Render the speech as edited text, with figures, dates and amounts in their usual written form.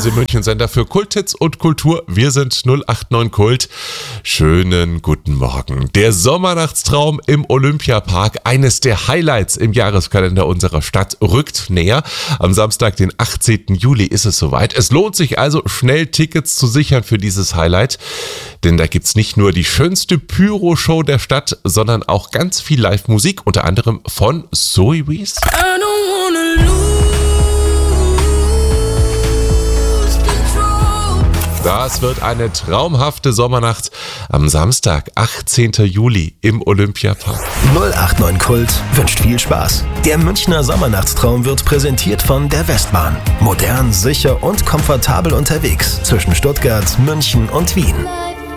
Reise München, Sender für Kulthits und Kultur. Wir sind 089 Kult. Schönen guten Morgen. Der Sommernachtstraum im Olympiapark, eines der Highlights im Jahreskalender unserer Stadt, rückt näher. Am Samstag, den 18. Juli, ist es soweit. Es lohnt sich also, schnell Tickets zu sichern für dieses Highlight. Denn da gibt's nicht nur die schönste Pyro-Show der Stadt, sondern auch ganz viel Live-Musik, unter anderem von Zoe Wees. Das wird eine traumhafte Sommernacht am Samstag, 18. Juli im Olympiapark. 089 Kult wünscht viel Spaß. Der Münchner Sommernachtstraum wird präsentiert von der Westbahn. Modern, sicher und komfortabel unterwegs zwischen Stuttgart, München und Wien.